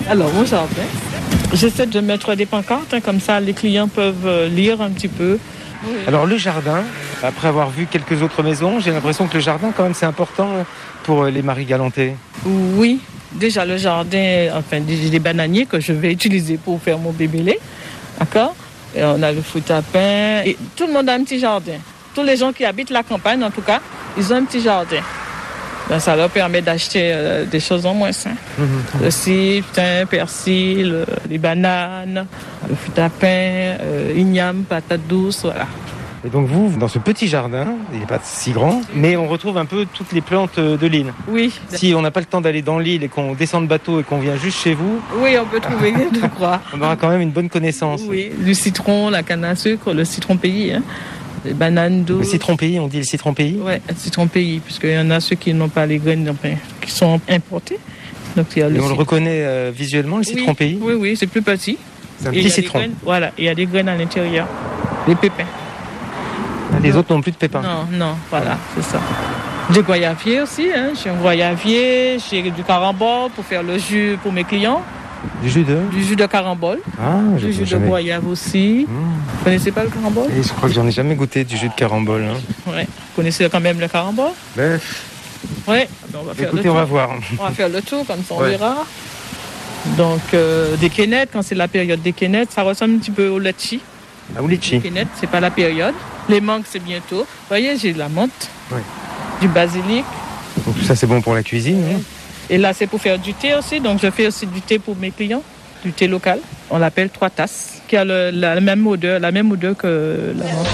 Alors, mon jardin, j'essaie de mettre des pancartes, comme ça les clients peuvent lire un petit peu. Oui. Alors le jardin, après avoir vu quelques autres maisons, j'ai l'impression que le jardin quand même c'est important pour les Marie-Galantais. Oui, déjà le jardin, enfin des bananiers que je vais utiliser pour faire mon bébélé, d'accord? Et on a le fruit à pain, et tout le monde a un petit jardin. Tous les gens qui habitent la campagne en tout cas, ils ont un petit jardin. Ben, ça leur permet d'acheter des choses en moins. Le cidre, persil, les bananes, le fruit à pain, igname, patates douces, voilà. Et donc vous, dans ce petit jardin, il n'est pas si grand, mais on retrouve un peu toutes les plantes de l'île. Oui. Si on n'a pas le temps d'aller dans l'île et qu'on descend de bateau et qu'on vient juste chez vous... Oui, on peut trouver, je crois. On aura quand même une bonne connaissance. Oui, du citron, la canne à sucre, le citron pays, les bananes douces. Le citron pays, on dit le citron pays ? Oui, le citron pays, puisqu'il y en a ceux qui n'ont pas les graines, enfin, qui sont importés. Donc, il y a et on le reconnaît visuellement, le citron pays ? Oui, c'est plus petit. C'est un petit citron. Voilà, il y a des graines à l'intérieur, des pépins. Les autres n'ont plus de pépins. Non, voilà, c'est ça. Des goyaviers aussi, j'ai un goyavier, j'ai du carambole pour faire le jus pour mes clients. Du jus de carambole. Du jus de goyave aussi. Vous connaissez pas le carambole ? Et je crois que j'en ai jamais goûté du jus de carambole. Ouais. Vous connaissez quand même le carambole ? Ouais. On va voir. On va faire le tour, comme ça on verra. Donc, des quénettes, quand c'est la période des quénettes, ça ressemble un petit peu au litchi. Au litchi. Les quénettes, c'est pas la période. Les mangues, c'est bientôt. Vous voyez, j'ai de la menthe, du basilic. Donc tout ça, c'est bon pour la cuisine. Et là, c'est pour faire du thé aussi. Donc, je fais aussi du thé pour mes clients, du thé local. On l'appelle 3 tasses, qui a la même odeur que la menthe.